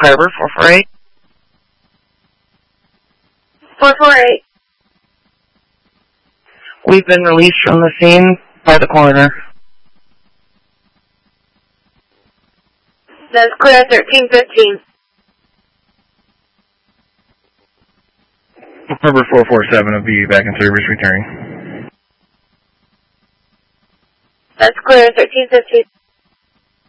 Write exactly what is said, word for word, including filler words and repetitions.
Harbor, four four eight. four four eight. We've been released from the scene by the coroner. That's clear, thirteen fifteen. Harbor four four seven will be back in service returning. That's clear, thirteen fifteen.